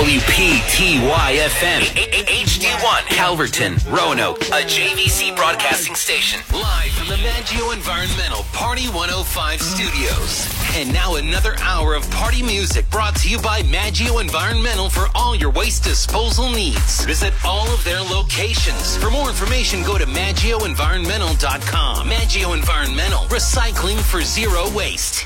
WPTY-FM, HD1, Calverton, Roanoke, a JVC broadcasting station. Live from the Maggio Environmental Party 105 studios. And now another hour of party music brought to you by Maggio Environmental for all your waste disposal needs. Visit all of their locations. For more information, go to MaggioEnvironmental.com. Maggio Environmental, recycling for zero waste.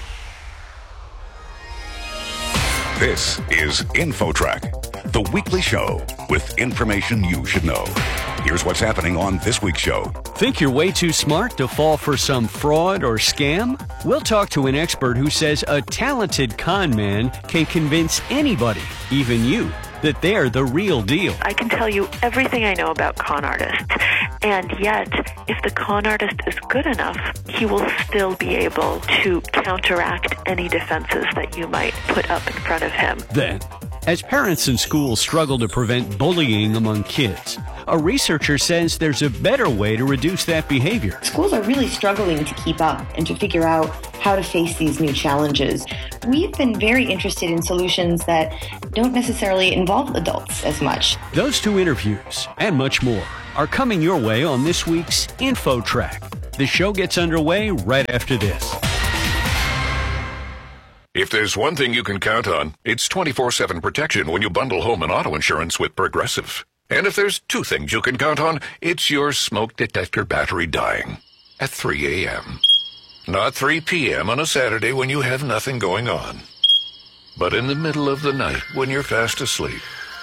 This is InfoTrack, the weekly show with information you should know. Here's what's happening on this week's show. Think you're way too smart to fall for some fraud or scam? We'll talk to an expert who says a talented con man can convince anybody, even you, that they're the real deal. I can tell you everything I know about con artists, and yet, if the con artist is good enough, he will still be able to counteract any defenses that you might put up in front of him. Then, as parents and schools struggle to prevent bullying among kids, a researcher says there's a better way to reduce that behavior. Schools are really struggling to keep up and to figure out how to face these new challenges. We've been very interested in solutions that don't necessarily involve adults as much. Those two interviews and much more are coming your way on this week's InfoTrack. The show gets underway right after this. If there's one thing you can count on, it's 24/7 protection when you bundle home and auto insurance with Progressive. And if there's two things you can count on, it's your smoke detector battery dying at 3 a.m. Not 3 p.m. on a Saturday when you have nothing going on, but in the middle of the night when you're fast asleep.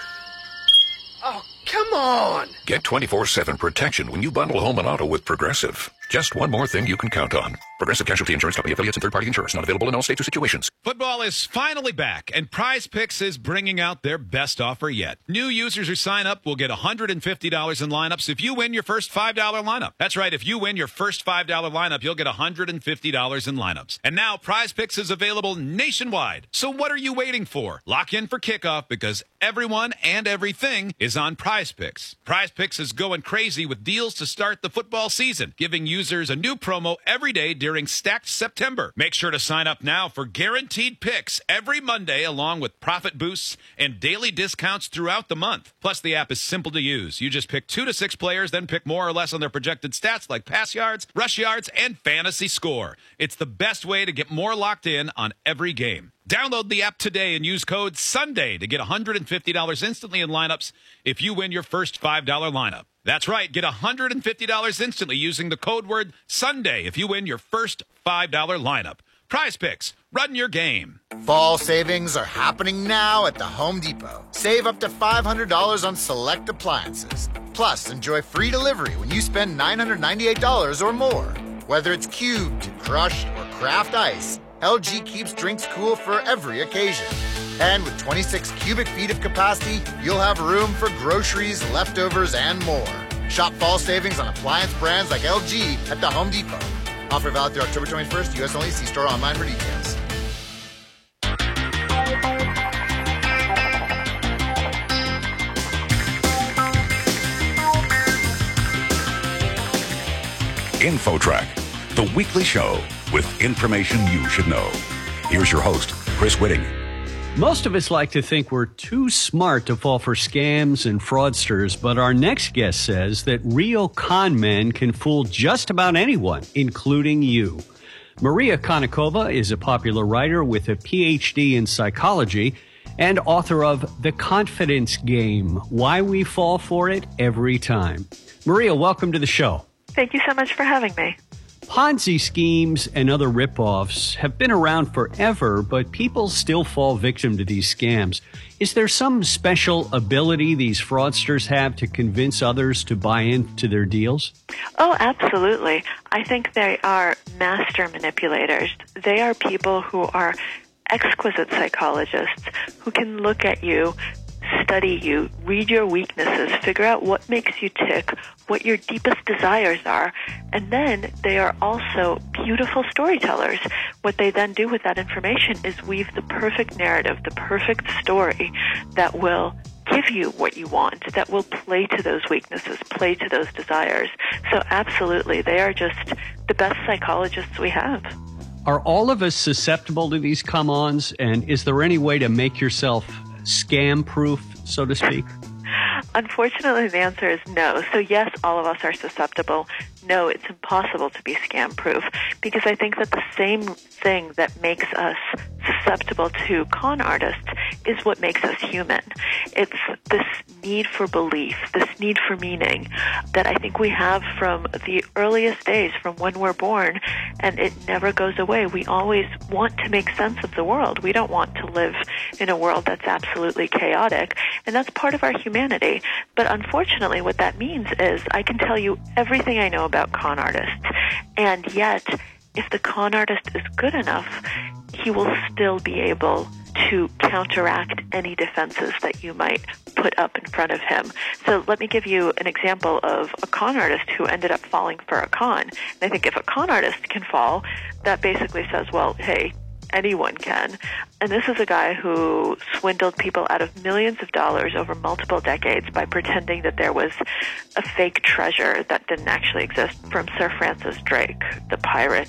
Oh, come on! Get 24/7 protection when you bundle home and auto with Progressive. Just one more thing you can count on. Progressive Casualty Insurance Company, affiliates, and third-party insurers. Not available in all states or situations. Football is finally back, and Prize Picks is bringing out their best offer yet. New users who sign up will get $150 in lineups if you win your first $5 lineup. That's right, if you win your first $5 lineup, you'll get $150 in lineups. And now Prize Picks is available nationwide. So what are you waiting for? Lock in for kickoff because everyone and everything is on Prize Picks. Prize Picks is going crazy with deals to start the football season, giving users a new promo every day during Stacked September. Make sure to sign up now for guaranteed picks every Monday, along with profit boosts and daily discounts throughout the month. Plus, the app is simple to use. You just pick 2 to 6 players, then pick more or less on their projected stats like pass yards, rush yards, and fantasy score. It's the best way to get more locked in on every game. Download the app today and use code SUNDAY to get $150 instantly in lineups if you win your first $5 lineup. That's right, get $150 instantly using the code word SUNDAY if you win your first $5 lineup. Prize Picks, run your game. Fall savings are happening now at the Home Depot. Save up to $500 on select appliances. Plus, enjoy free delivery when you spend $998 or more. Whether it's cubed, crushed, or craft ice, LG keeps drinks cool for every occasion. And with 26 cubic feet of capacity, you'll have room for groceries, leftovers, and more. Shop fall savings on appliance brands like LG at the Home Depot. Offer valid through October 21st, U.S. only. See store online for details. InfoTrack, the weekly show with information you should know. Here's your host, Chris Whitting. Most of us like to think we're too smart to fall for scams and fraudsters, but our next guest says that real con men can fool just about anyone, including you. Maria Konnikova is a popular writer with a PhD in psychology and author of The Confidence Game, Why We Fall for It Every Time. Maria, welcome to the show. Thank you so much for having me. Ponzi schemes and other ripoffs have been around forever, but people still fall victim to these scams. Is there some special ability these fraudsters have to convince others to buy into their deals? Oh, absolutely. I think they are master manipulators. They are people who are exquisite psychologists who can look at you, study you, read your weaknesses, figure out what makes you tick, what your deepest desires are, and then they are also beautiful storytellers. What they then do with that information is weave the perfect narrative, the perfect story that will give you what you want, that will play to those weaknesses, play to those desires. So absolutely, they are just the best psychologists we have. Are all of us susceptible to these come-ons, and is there any way to make yourself scam-proof, so to speak? Unfortunately, the answer is no. So yes, all of us are susceptible. No, it's impossible to be scam-proof, because I think that the same thing that makes us susceptible to con artists is what makes us human. It's this need for belief, this need for meaning that I think we have from the earliest days, from when we're born, and it never goes away. We always want to make sense of the world. We don't want to live in a world that's absolutely chaotic, and that's part of our humanity. But unfortunately, what that means is I can tell you everything I know about con artists, and yet if the con artist is good enough, he will still be able to counteract any defenses that you might put up in front of him. So let me give you an example of a con artist who ended up falling for a con. And I think if a con artist can fall, that basically says, well, hey, anyone can. And this is a guy who swindled people out of millions of dollars over multiple decades by pretending that there was a fake treasure that didn't actually exist from Sir Francis Drake, the pirate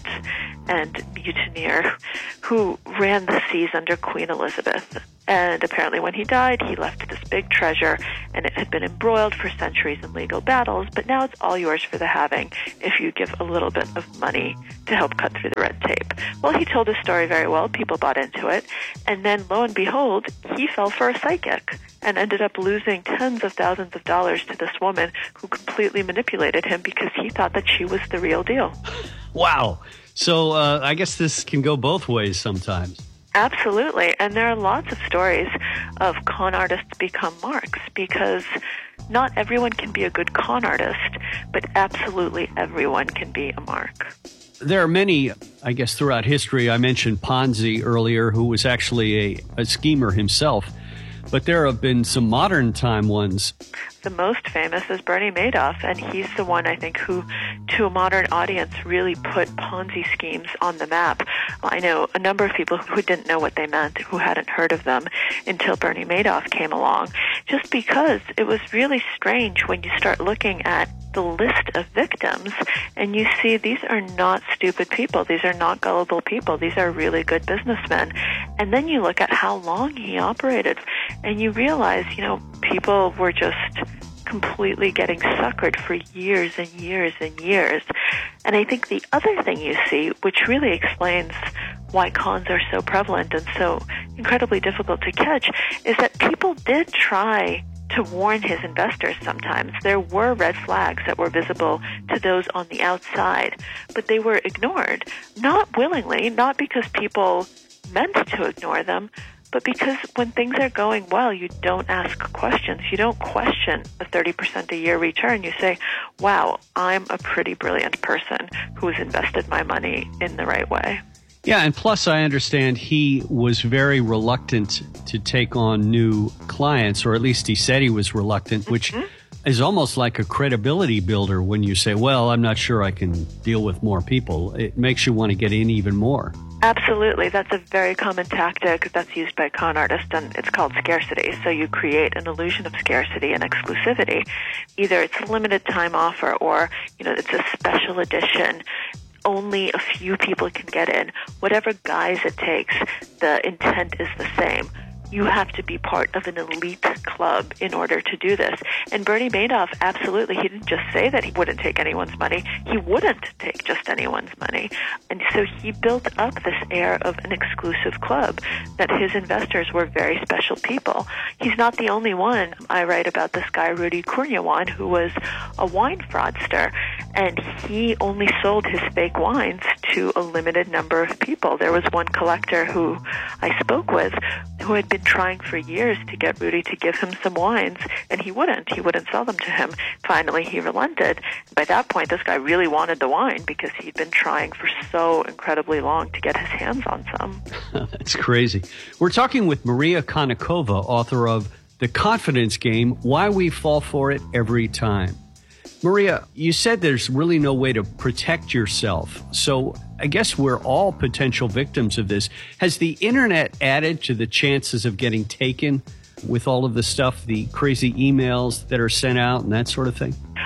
and mutineer who ran the seas under Queen Elizabeth. And apparently when he died, he left this big treasure, and it had been embroiled for centuries in legal battles, but now it's all yours for the having if you give a little bit of money to help cut through the red tape. Well, he told his story very well. People bought into it. And then, lo and behold, he fell for a psychic and ended up losing tens of thousands of dollars to this woman who completely manipulated him because he thought that she was the real deal. Wow. So I guess this can go both ways sometimes. Absolutely. And there are lots of stories of con artists become marks, because not everyone can be a good con artist, but absolutely everyone can be a mark. There are many, I guess, throughout history. I mentioned Ponzi earlier, who was actually a schemer himself. But there have been some modern time ones. The most famous is Bernie Madoff, and he's the one, I think, who, to a modern audience, really put Ponzi schemes on the map. I know a number of people who didn't know what they meant, who hadn't heard of them until Bernie Madoff came along, just because it was really strange when you start looking at the list of victims and you see these are not stupid people. These are not gullible people. These are really good businessmen. And then you look at how long he operated and you realize, people were just completely getting suckered for years and years and years. And I think the other thing you see, which really explains why cons are so prevalent and so incredibly difficult to catch, is that people did try to warn his investors sometimes. There were red flags that were visible to those on the outside, but they were ignored, not willingly, not because people meant to ignore them, but because when things are going well, you don't ask questions. You don't question a 30% a year return. You say, wow, I'm a pretty brilliant person who's invested my money in the right way. Yeah, and plus I understand he was very reluctant to take on new clients, or at least he said he was reluctant, which is almost like a credibility builder when you say, well, I'm not sure I can deal with more people. It makes you want to get in even more. Absolutely. That's a very common tactic that's used by con artists, and it's called scarcity. So you create an illusion of scarcity and exclusivity. Either it's a limited time offer or, it's a special edition. Only a few people can get in. Whatever guise it takes, the intent is the same. You have to be part of an elite club in order to do this. And Bernie Madoff, absolutely, he didn't just say that he wouldn't take anyone's money. He wouldn't take just anyone's money. And so he built up this air of an exclusive club, that his investors were very special people. He's not the only one. I write about this guy, Rudy Kurniawan, who was a wine fraudster, and he only sold his fake wines to a limited number of people. There was one collector who I spoke with who had been trying for years to get Rudy to give him some wines, and he wouldn't sell them to him. Finally, he relented. By that point, this guy really wanted the wine because he'd been trying for so incredibly long to get his hands on some. That's crazy. We're talking with Maria Konnikova, author of The Confidence Game, Why We Fall For It Every Time. Maria, you said there's really no way to protect yourself. So I guess we're all potential victims of this. Has the internet added to the chances of getting taken with all of the stuff, the crazy emails that are sent out and that sort of thing?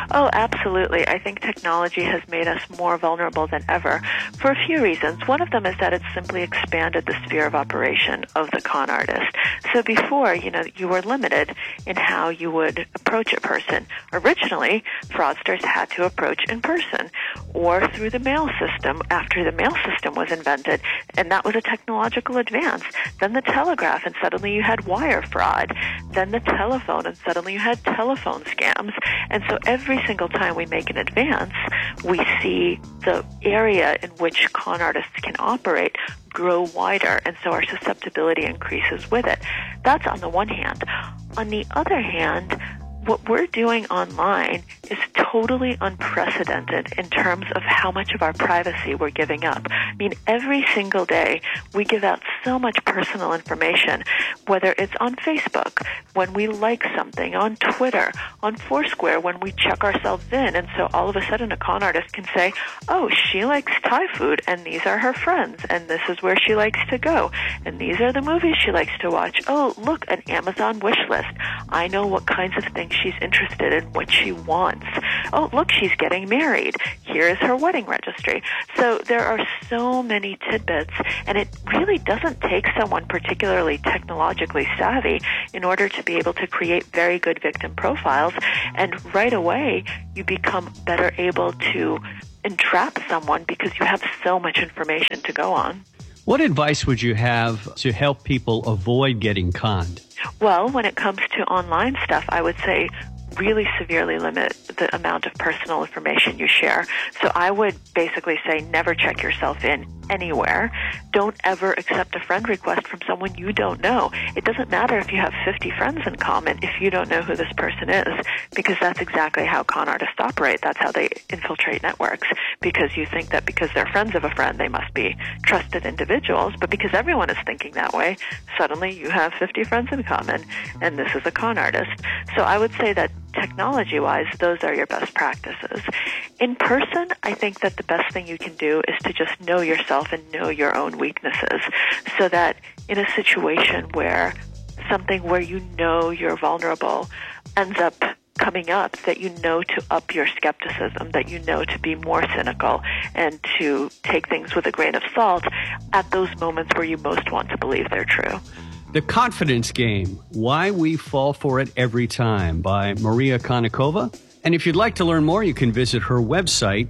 Oh, absolutely. I think technology has made us more vulnerable than ever for a few reasons. One of them is that it's simply expanded the sphere of operation of the con artist. So before, you were limited in how you would approach a person. Originally, fraudsters had to approach in person or through the mail system after the mail system was invented, and that was a technological advance. Then the telegraph, and suddenly you had wire fraud. Then the telephone, and suddenly you had telephone scams. And so every single time we make an advance, we see the area in which con artists can operate grow wider, and so our susceptibility increases with it. That's on the one hand. On the other hand, what we're doing online is totally unprecedented in terms of how much of our privacy we're giving up. I mean, every single day we give out so much personal information, whether it's on Facebook, when we like something, on Twitter, on Foursquare, when we check ourselves in. And so all of a sudden a con artist can say, oh, she likes Thai food, and these are her friends, and this is where she likes to go, and these are the movies she likes to watch. Oh, look, an Amazon wish list. I know what kinds of things she's interested in, what she wants. Oh, look, she's getting married. Here is her wedding registry. So there are so many tidbits, and it really doesn't take someone particularly technologically savvy in order to be able to create very good victim profiles. And right away, you become better able to entrap someone because you have so much information to go on. What advice would you have to help people avoid getting conned? Well, when it comes to online stuff, I would say really severely limit the amount of personal information you share. So I would basically say never check yourself in anywhere. Don't ever accept a friend request from someone you don't know. It doesn't matter if you have 50 friends in common if you don't know who this person is, because that's exactly how con artists operate. That's how they infiltrate networks, because you think that because they're friends of a friend, they must be trusted individuals. But because everyone is thinking that way, suddenly you have 50 friends in common, and this is a con artist. So I would say that technology-wise, those are your best practices. In person, I think that the best thing you can do is to just know yourself and know your own weaknesses, so that in a situation where something where you know you're vulnerable ends up coming up, that you know to up your skepticism, that you know to be more cynical and to take things with a grain of salt at those moments where you most want to believe they're true. The Confidence Game, Why We Fall For It Every Time by Maria Konnikova. And if you'd like to learn more, you can visit her website,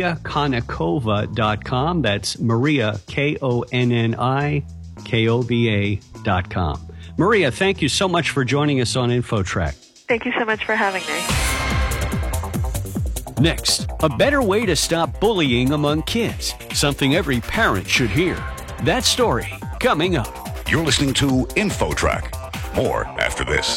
mariakonnikova.com. That's Maria, KONNIKOVA.com. Maria, thank you so much for joining us on InfoTrack. Thank you so much for having me. Next, a better way to stop bullying among kids. Something every parent should hear. That story coming up. You're listening to InfoTrack. More after this.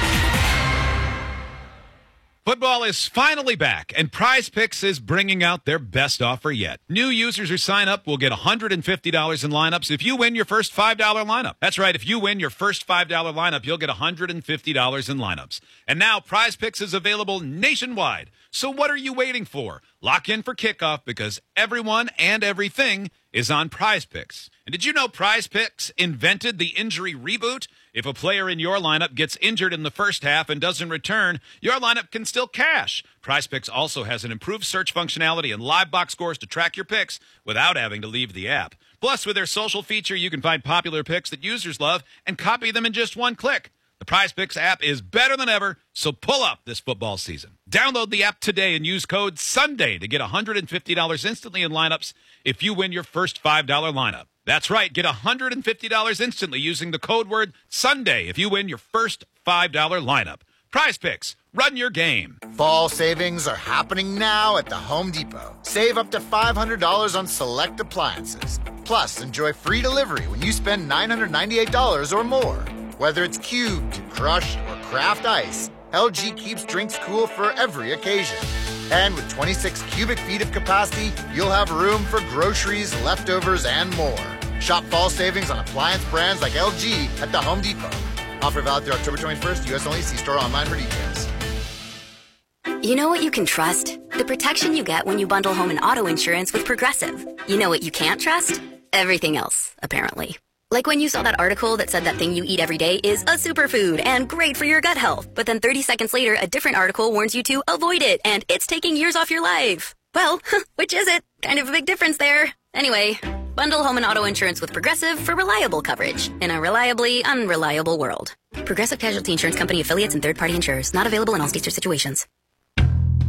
Football is finally back, and Prize Picks is bringing out their best offer yet. New users who sign up will get $150 in lineups if you win your first $5 lineup. That's right, if you win your first $5 lineup, you'll get $150 in lineups. And now Prize Picks is available nationwide. So what are you waiting for? Lock in for kickoff, because everyone and everything is on Prize Picks. And did you know Prize Picks invented the injury reboot? If a player in your lineup gets injured in the first half and doesn't return, your lineup can still cash. Prize Picks also has an improved search functionality and live box scores to track your picks without having to leave the app. Plus, with their social feature, you can find popular picks that users love and copy them in just one click. The Prize Picks app is better than ever, so pull up this football season. Download the app today and use code SUNDAY to get $150 instantly in lineups if you win your first $5 lineup. That's right, get $150 instantly using the code word SUNDAY if you win your first $5 lineup. Prize Picks, run your game. Fall savings are happening now at the Home Depot. Save up to $500 on select appliances. Plus, enjoy free delivery when you spend $998 or more. Whether it's cubed, crushed, or craft ice, LG keeps drinks cool for every occasion. And with 26 cubic feet of capacity, you'll have room for groceries, leftovers, and more. Shop fall savings on appliance brands like LG at the Home Depot. Offer valid through October 21st, U.S. only. See store online for details. You know what you can trust? The protection you get when you bundle home and auto insurance with Progressive. You know what you can't trust? Everything else, apparently. Like when you saw that article that said that thing you eat every day is a superfood and great for your gut health. But then 30 seconds later, a different article warns you to avoid it and it's taking years off your life. Well, which is it? Kind of a big difference there. Anyway, bundle home and auto insurance with Progressive for reliable coverage in a reliably unreliable world. Progressive Casualty Insurance Company affiliates and third-party insurers. Not available in all states or situations.